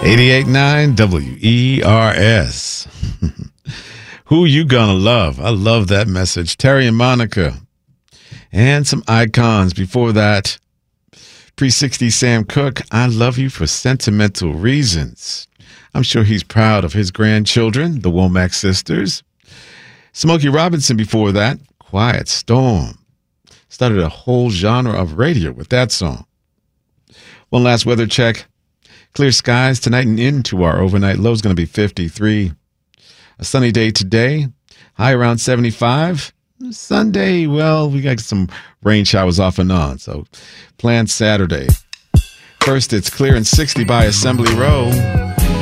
88.9 WERS. Who You Gonna Love? I love that message. Terry and Monica. And some icons before that. Pre-60 Sam Cooke, I Love You for Sentimental Reasons. I'm sure he's proud of his grandchildren, the Womack sisters. Smokey Robinson before that, Quiet Storm. Started a whole genre of radio with that song. One last weather check. Clear skies tonight and into our overnight low is going to be 53. A sunny day today, high around 75. Sunday, well, we got some rain showers off and on, so plan Saturday. First, it's clear and 60 by Assembly Row.